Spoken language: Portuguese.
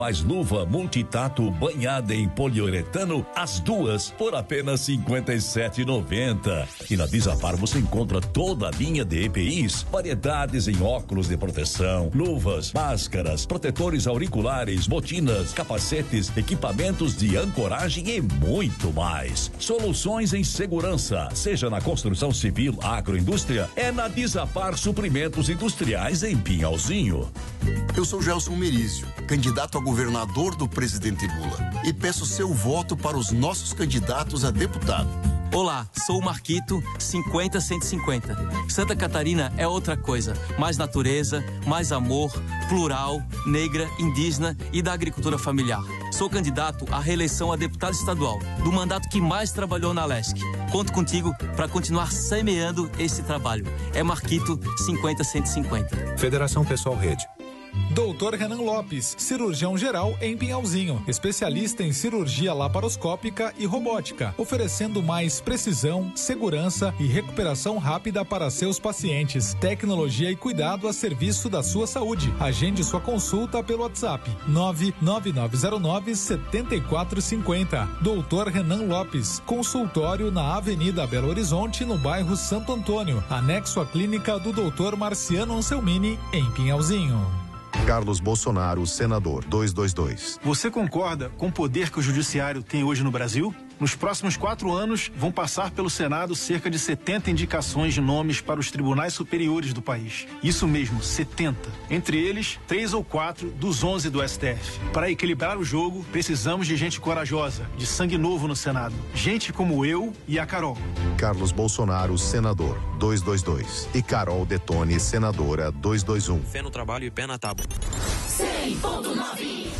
Mais luva multitato banhada em poliuretano, as duas por apenas R$ 57,90. E na Desapar você encontra toda a linha de EPIs, variedades em óculos de proteção, luvas, máscaras, protetores auriculares, botinas, capacetes, equipamentos de ancoragem e muito mais. Soluções em segurança, seja na construção civil, agroindústria, é na Desapar Suprimentos Industriais em Pinhalzinho. Eu sou Gelson Merizio, candidato a governador do presidente Lula, e peço seu voto para os nossos candidatos a deputado. Olá, sou o Marquito 50-150. Santa Catarina é outra coisa, mais natureza, mais amor, plural, negra, indígena e da agricultura familiar. Sou candidato à reeleição a deputado estadual, do mandato que mais trabalhou na LESC. Conto contigo para continuar semeando esse trabalho. É Marquito 50-150. Federação Pessoal Rede. Dr. Renan Lopes, cirurgião geral em Pinhalzinho, especialista em cirurgia laparoscópica e robótica, oferecendo mais precisão, segurança e recuperação rápida para seus pacientes. Tecnologia e cuidado a serviço da sua saúde. Agende sua consulta pelo WhatsApp 99909-7450. Dr. Renan Lopes, consultório na Avenida Belo Horizonte, no bairro Santo Antônio, anexo à clínica do Dr. Marciano Anselmini, em Pinhalzinho. Carlos Bolsonaro, senador, 222. Você concorda com o poder que o judiciário tem hoje no Brasil? Nos próximos 4 anos, vão passar pelo Senado cerca de 70 indicações de nomes para os tribunais superiores do país. Isso mesmo, 70. Entre eles, 3 ou 4 dos 11 do STF. Para equilibrar o jogo, precisamos de gente corajosa, de sangue novo no Senado. Gente como eu e a Carol. Carlos Bolsonaro, senador, 222. E Carol Detone, senadora, 221. Fé no trabalho e pé na tábua. 100.9